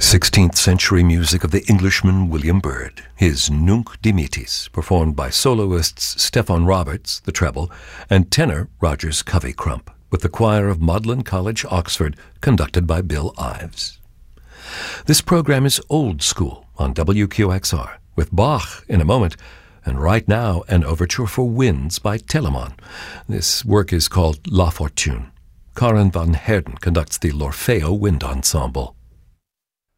16th century music of the Englishman William Byrd, his Nunc Dimittis, performed by soloists Stefan Roberts, the treble, and tenor Rogers Covey-Crump, with the choir of Magdalen College, Oxford, conducted by Bill Ives. This program is Old School on WQXR, with Bach in a moment, and right now an overture for winds by Telemann. This work is called La Fortune. Karen van Heerden conducts the L'Orfeo Wind Ensemble.